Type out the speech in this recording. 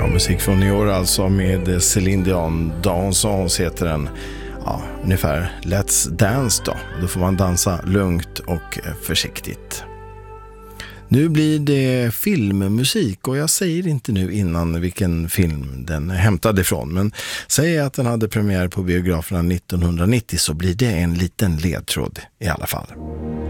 Musik från i år alltså med Céline Dion. Dansons heter den. Ja, ungefär Let's Dance då. Då får man dansa lugnt och försiktigt. Nu blir det filmmusik och jag säger inte nu innan vilken film den hämtade ifrån. Men säger att den hade premiär på biograferna 1990 så blir det en liten ledtråd i alla fall.